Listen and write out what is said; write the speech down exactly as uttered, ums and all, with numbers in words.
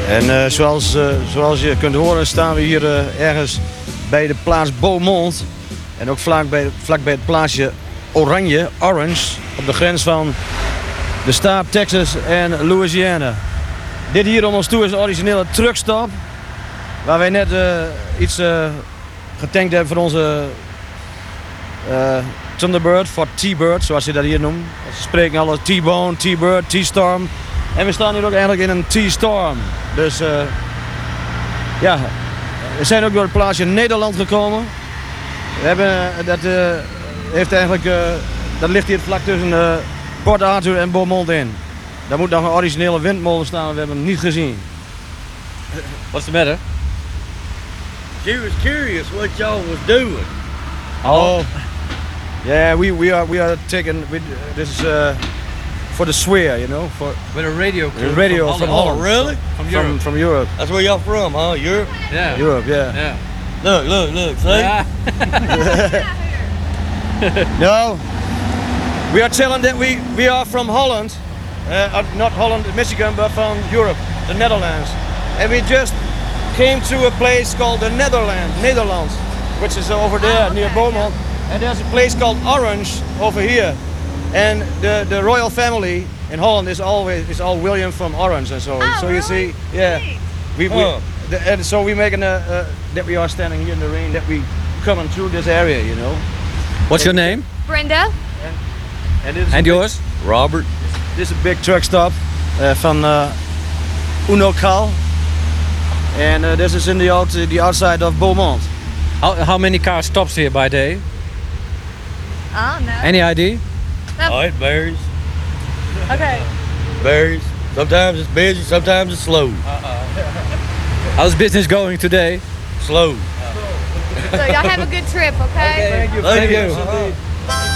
En uh, zoals, uh, zoals je kunt horen staan we hier uh, ergens bij de plaats Beaumont. En ook vlak bij, vlak bij het plaatsje Oranje, Orange, op de grens van de staat Texas en Louisiana. Dit hier om ons toe is een originele truckstop. Waar wij net uh, iets uh, getankt hebben voor onze uh, Thunderbird, voor T-Bird, zoals ze dat hier noemen. Ze spreken alle T-Bone, T-Bird, T-Storm. En we staan hier ook eigenlijk in een T-Storm. Dus uh, ja, we zijn ook door het plaatsje Nederland gekomen. We hebben, uh, dat, uh, heeft eigenlijk, uh, dat ligt hier vlak tussen uh, Port Arthur en Beaumont in. Daar moet nog een originele windmolen staan, we hebben hem niet gezien. What's the matter? She was curious what y'all was doing. Oh, yeah, we, we are we are taking we, this is uh, for the swear, you know, for With a radio crew. the radio from from Holland. Holland. Oh, really? From Europe. From, from Europe. That's where y'all from, huh? Europe? Yeah. Europe, yeah. Yeah. Look, look, look, see? Yeah. No, we are telling that we we are from Holland, uh, not Holland, Michigan, but from Europe, the Netherlands, and we just came to a place called the Netherlands, Netherlands, which is over there Oh, okay, near Beaumont, and there's a place called Orange over here, and the the royal family in Holland is always is all William from Orange, and so Oh, so you really? see, yeah, Neat. we, we Oh. the, and so we making a uh, that we are standing here in the rain, that we coming through this area, you know. What's your name? Brenda? And, this is And a yours? Robert. Big, this is a big truck stop uh, van uh, Unocal. And uh, this is in the, out, the outside of Beaumont. How, how many cars stops here by day? I don't know. Any idea? Oh, it varies. Okay. Varies. Sometimes it's busy, sometimes it's slow. How's business going today? Slow. So y'all have a good trip, okay? Thank you. Thank you. Yes, indeed.